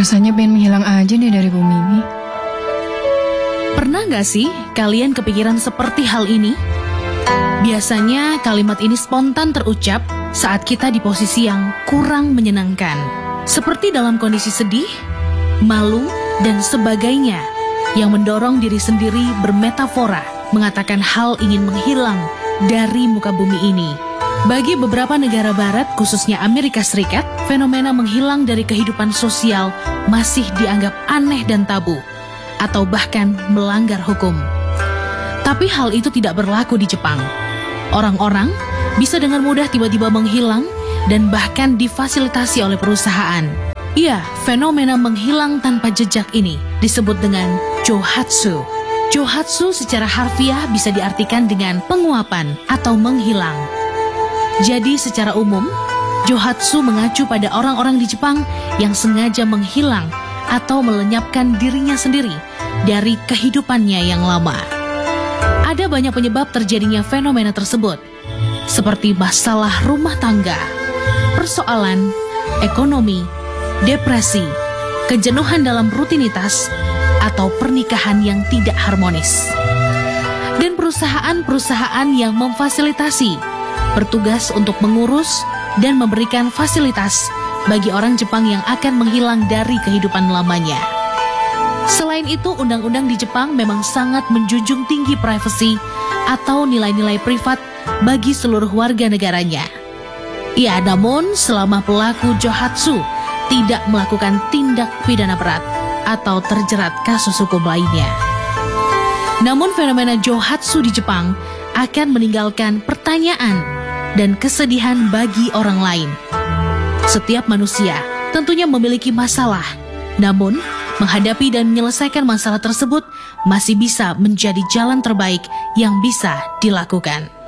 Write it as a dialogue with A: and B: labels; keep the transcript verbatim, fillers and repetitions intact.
A: Rasanya pengen menghilang aja deh dari bumi ini.
B: Pernah gak sih kalian kepikiran seperti hal ini? Biasanya kalimat ini spontan terucap saat kita di posisi yang kurang menyenangkan. Seperti dalam kondisi sedih, malu, dan sebagainya yang mendorong diri sendiri bermetafora mengatakan hal ingin menghilang dari muka bumi ini. Bagi beberapa negara barat, khususnya Amerika Serikat, fenomena menghilang dari kehidupan sosial masih dianggap aneh dan tabu, atau bahkan melanggar hukum. Tapi hal itu tidak berlaku di Jepang. Orang-orang bisa dengan mudah tiba-tiba menghilang dan bahkan difasilitasi oleh perusahaan. Iya, fenomena menghilang tanpa jejak ini disebut dengan johatsu. Johatsu secara harfiah bisa diartikan dengan penguapan atau menghilang. Jadi secara umum, johatsu mengacu pada orang-orang di Jepang yang sengaja menghilang atau melenyapkan dirinya sendiri dari kehidupannya yang lama. Ada banyak penyebab terjadinya fenomena tersebut, seperti masalah rumah tangga, persoalan ekonomi, depresi, kejenuhan dalam rutinitas, atau pernikahan yang tidak harmonis. Dan perusahaan-perusahaan yang memfasilitasi bertugas untuk mengurus dan memberikan fasilitas bagi orang Jepang yang akan menghilang dari kehidupan lamanya. Selain itu, undang-undang di Jepang memang sangat menjunjung tinggi privasi atau nilai-nilai privat bagi seluruh warga negaranya. Ya, namun selama pelaku johatsu tidak melakukan tindak pidana berat atau terjerat kasus hukum lainnya. Namun fenomena johatsu di Jepang akan meninggalkan pertanyaan dan kesedihan bagi orang lain. Setiap manusia tentunya memiliki masalah, namun menghadapi dan menyelesaikan masalah tersebut masih bisa menjadi jalan terbaik yang bisa dilakukan.